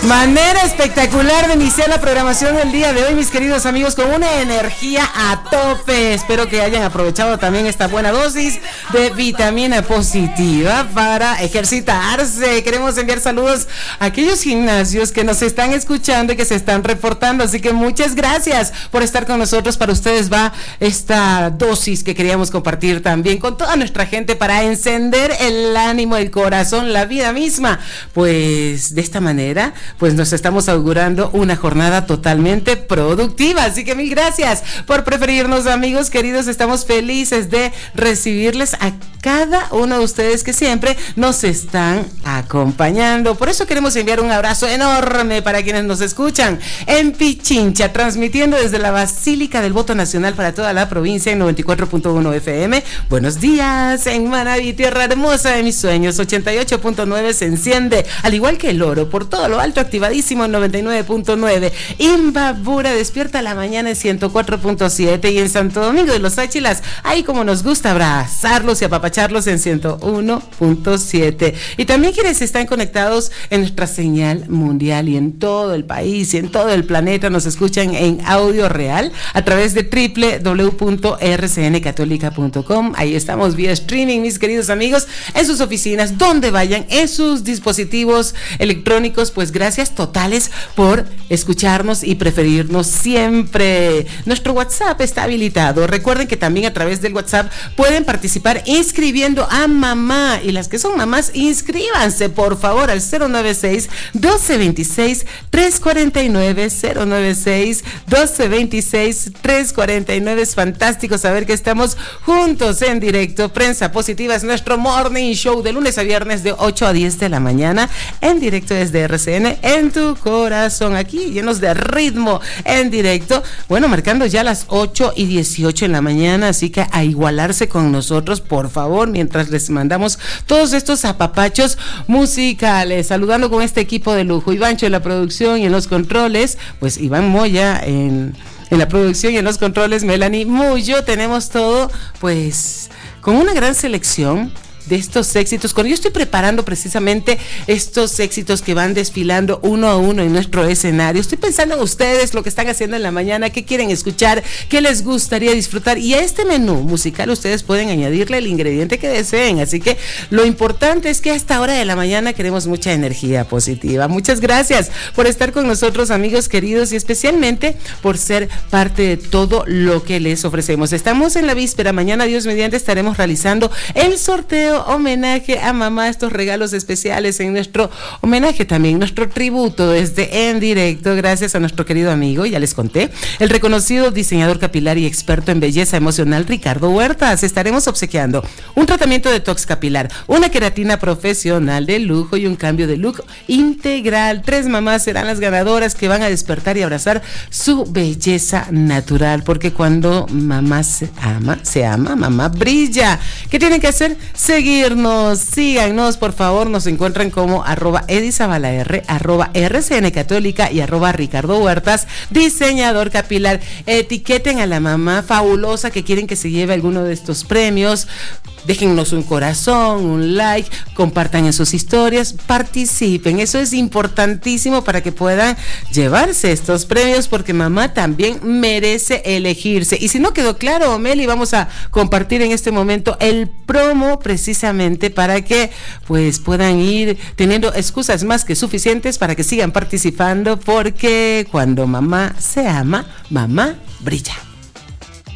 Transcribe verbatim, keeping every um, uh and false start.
Manera espectacular de iniciar la programación del día de hoy, mis queridos amigos, con una energía a tope. Espero que hayan aprovechado también esta buena dosis de vitamina positiva para ejercitarse. Queremos enviar saludos a aquellos gimnasios que nos están escuchando y que se están reportando, así que muchas gracias por estar con nosotros. Para ustedes va esta dosis que queríamos compartir también con toda nuestra gente para encender el ánimo, el corazón, la vida misma. Pues de esta manera pues nos estamos augurando una jornada totalmente productiva, así que mil gracias por preferirnos, amigos queridos. Estamos felices de recibirles a cada uno de ustedes que siempre nos están acompañando. Por eso queremos enviar un abrazo enorme para quienes nos escuchan en Pichincha, transmitiendo desde la Basílica del Voto Nacional para toda la provincia en noventa y cuatro punto uno F M. Buenos días en Manabí, tierra hermosa de mis sueños. ochenta y ocho punto nueve se enciende, al igual que el oro, por todo lo alto, activadísimo en noventa y nueve punto nueve. Imbabura despierta la mañana en ciento cuatro punto siete, y en Santo Domingo de los Áchilas, ahí como nos gusta abrazarlos y apapacharlos, en ciento uno punto siete. Y también quienes están conectados en nuestra señal mundial y en todo el país y en todo el planeta nos escuchan en audio real a través de doble u doble u doble u punto r c n católica punto com. Ahí estamos vía streaming, mis queridos amigos, en sus oficinas, donde vayan, en sus dispositivos electrónicos. Pues gracias totales por escucharnos y preferirnos siempre. Nuestro WhatsApp está habilitado. Recuerden que también a través del WhatsApp pueden participar inscribiendo a mamá, y las que son mamás, inscríbanse por favor al cero nueve seis, doce veintiséis, trescientos cuarenta y nueve, cero nueve seis, doce veintiséis, trescientos cuarenta y nueve. Es fantástico saber que estamos juntos en directo. Prensa Positiva es nuestro morning show de lunes a viernes de ocho a diez de la mañana, en directo desde R C N, en tu corazón, aquí llenos de ritmo, en directo, bueno, marcando ya las ocho y dieciocho en la mañana, así que a igualarse con nosotros, por favor, mientras les mandamos todos estos apapachos musicales, saludando con este equipo de lujo, Ivancho en la producción y en los controles, pues Iván Moya en, en la producción y en los controles, Melanie Muyo. Tenemos todo, pues, con una gran selección de estos éxitos. Cuando yo estoy preparando precisamente estos éxitos que van desfilando uno a uno en nuestro escenario, estoy pensando en ustedes, lo que están haciendo en la mañana, qué quieren escuchar, qué les gustaría disfrutar, y a este menú musical ustedes pueden añadirle el ingrediente que deseen. Así que lo importante es que a esta hora de la mañana queremos mucha energía positiva. Muchas gracias por estar con nosotros, amigos queridos, y especialmente por ser parte de todo lo que les ofrecemos. Estamos en la víspera, mañana Dios mediante estaremos realizando el sorteo homenaje a mamá, estos regalos especiales en nuestro homenaje, también nuestro tributo desde En Directo, gracias a nuestro querido amigo, ya les conté, el reconocido diseñador capilar y experto en belleza emocional Ricardo Huertas. Estaremos obsequiando un tratamiento de detox capilar, una queratina profesional de lujo y un cambio de look integral. Tres mamás serán las ganadoras que van a despertar y abrazar su belleza natural, porque cuando mamá se ama, se ama, mamá brilla. ¿Qué tienen que hacer? Seguir Seguirnos, síganos por favor, nos encuentran como arroba edizabalaR, arroba R C N Católica y arroba Ricardo Huertas, diseñador capilar. Etiqueten a la mamá fabulosa que quieren que se lleve alguno de estos premios. Déjennos un corazón, un like, compartan en sus historias, participen, eso es importantísimo para que puedan llevarse estos premios, porque mamá también merece elegirse. Y si no quedó claro, Meli, vamos a compartir en este momento el promo precisamente para que pues puedan ir teniendo excusas más que suficientes para que sigan participando, porque cuando mamá se ama, mamá brilla.